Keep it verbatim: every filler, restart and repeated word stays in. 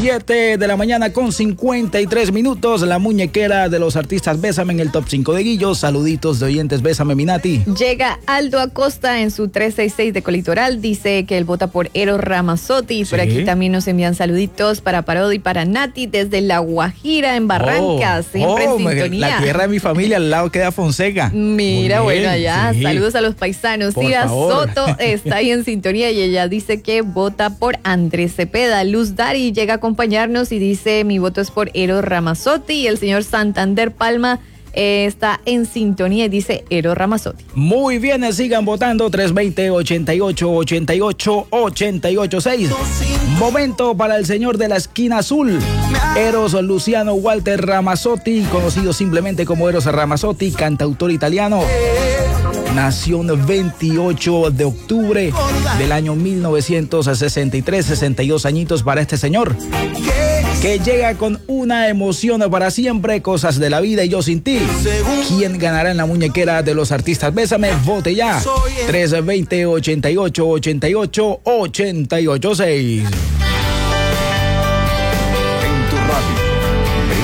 siete de la mañana con cincuenta y tres minutos. La muñequera de los artistas Bésame en el top cinco de Guillo. Saluditos de oyentes, Bésame, mi Nati. Llega Aldo Acosta en su trescientos sesenta y seis de Colitoral. Dice que él vota por Eros Ramazzotti. Sí. Por aquí también nos envían saluditos para Parodi y para Nati desde La Guajira en Barrancas. Oh, siempre oh, en me- sintonía. La tierra de mi familia, al lado queda Fonseca. Mira, Muy bien, bueno, allá. sí. Saludos a los paisanos. Por Ida favor. Soto está ahí en sintonía y ella dice que vota por Andrés Cepeda. Luz Dari llega a acompañarnos y dice: mi voto es por Eros Ramazzotti. Y el señor Santander Palma eh, está en sintonía y dice Eros Ramazzotti. Muy bien, sigan votando. Tres veinte, ochenta y ocho, ochenta y ocho, ochenta y ocho seis. Momento para el señor de la esquina azul, Eros Luciano Walter Ramazzotti, conocido simplemente como Eros Ramazzotti, cantautor italiano. Nació el veintiocho de octubre del año mil novecientos sesenta y tres, sesenta y dos añitos para este señor, que llega con una emoción para siempre, Cosas de la vida y Yo sin ti. ¿Quién ganará en la muñequera de los artistas Bésame? Vote ya. tres veinte, ochenta y ocho, ochenta y ocho, ochenta y ocho seis. En tu radio.